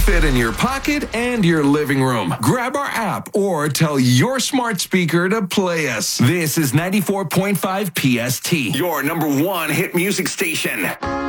fit in your pocket and your living room. Grab our app or tell your smart speaker to play us. This is 94.5 PST, your number one hit music station.